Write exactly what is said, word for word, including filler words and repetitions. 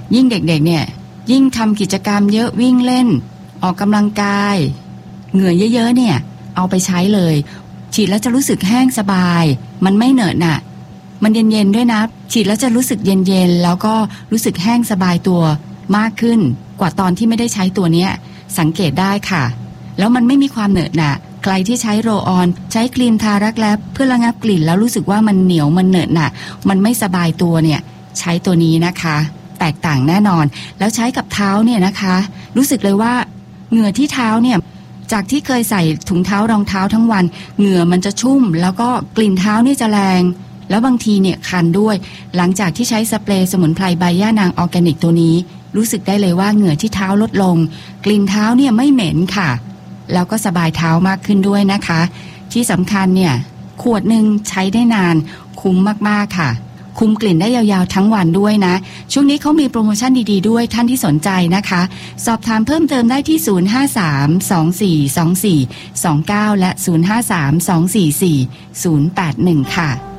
ยิ่งเด็กๆเนี่ยยิ่งทำกิจกรรมเยอะวิ่งเล่นออกกำลังกายเหงื่อเยอะๆเนี่ยเอาไปใช้เลยฉีดแล้วจะรู้สึกแห้งสบายมันไม่เหนอะหนะมันเย็นๆด้วยนะฉีดแล้วจะรู้สึกเย็นๆแล้วก็รู้สึกแห้งสบายตัวมากขึ้นกว่าตอนที่ไม่ได้ใช้ตัวเนี้ยสังเกตได้ค่ะแล้วมันไม่มีความเหนอะหนะใครที่ใช้โรลออนใช้ครีมทารักแร้เพื่อระงับกลิ่นแล้วรู้สึกว่ามันเหนียวมันเหนอะหนะมันไม่สบายตัวเนี่ยใช้ตัวนี้นะคะแตกต่างแน่นอนแล้วใช้กับเท้าเนี่ยนะคะรู้สึกเลยว่าเหงื่อที่เท้าเนี่ยจากที่เคยใส่ถุงเท้ารองเท้าทั้งวันเหงื่อมันจะชุ่มแล้วก็กลิ่นเท้านี่จะแรงแล้วบางทีเนี่ยคันด้วยหลังจากที่ใช้สเปรย์สมุนไพรใบย่านางออร์แกนิกตัวนี้รู้สึกได้เลยว่าเหงื่อที่เท้าลดลงกลิ่นเท้าเนี่ยไม่เหม็นค่ะแล้วก็สบายเท้ามากขึ้นด้วยนะคะที่สำคัญเนี่ยขวดหนึ่งใช้ได้นานคุ้มมากๆค่ะคุมกลิ่นได้ยาวๆทั้งวันด้วยนะช่วงนี้เขามีโปรโมชั่นดีๆด้วยท่านที่สนใจนะคะสอบถามเพิ่มเติมได้ที่ศูนย์ ห้า สาม สอง สี่ สอง สี่ สอง เก้าและศูนย์ ห้า สาม สอง สี่ สี่ ศูนย์ แปด หนึ่งค่ะ